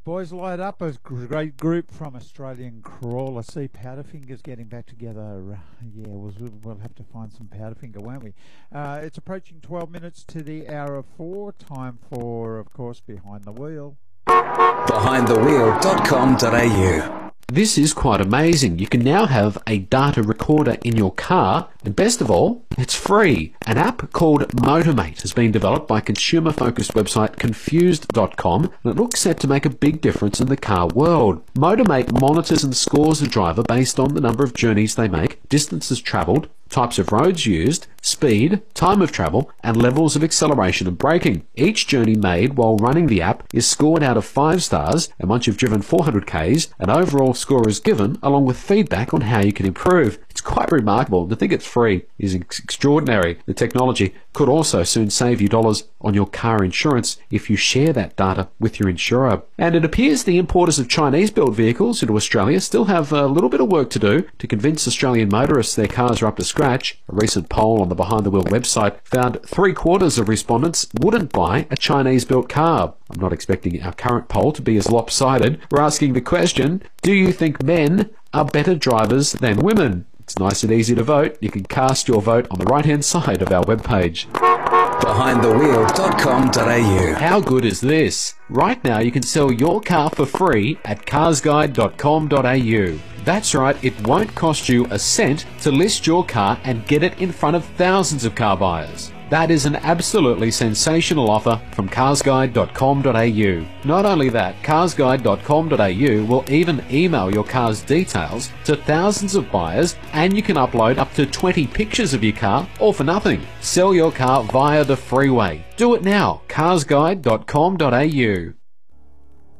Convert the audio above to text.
Boys, light up. A great group from Australian Crawl. I see Powderfinger's getting back together. Yeah, we'll have to find some Powderfinger, won't we? It's approaching 12 minutes to the hour of 4. Time for, of course, Behind the Wheel. BehindTheWheel.com.au. This is quite amazing. You can now have a data recorder in your car, and best of all, it's free. An app called Motormate has been developed by consumer-focused website Confused.com, and it looks set to make a big difference in the car world. Motormate monitors and scores a driver based on the number of journeys they make, distances travelled, types of roads used, speed, time of travel, and levels of acceleration and braking. Each journey made while running the app is scored out of 5 stars, and once you've driven 400 Ks, an overall score is given, along with feedback on how you can improve. It's quite remarkable. To think it's free is extraordinary. The technology could also soon save you dollars on your car insurance if you share that data with your insurer. And it appears the importers of Chinese-built vehicles into Australia still have a little bit of work to do to convince Australian motorists their cars are up to scratch. A recent poll on the Behind the Wheel website found 3/4 of respondents wouldn't buy a Chinese-built car. I'm not expecting our current poll to be as lopsided. We're asking the question, do you think men are better drivers than women? It's nice and easy to vote. You can cast your vote on the right-hand side of our webpage. BehindTheWheel.com.au. How good is this? Right now you can sell your car for free at carsguide.com.au. That's right, it won't cost you a cent to list your car and get it in front of thousands of car buyers. That is an absolutely sensational offer from carsguide.com.au. Not only that, carsguide.com.au will even email your car's details to thousands of buyers, and you can upload up to 20 pictures of your car, all for nothing. Sell your car via the freeway. Do it now, carsguide.com.au.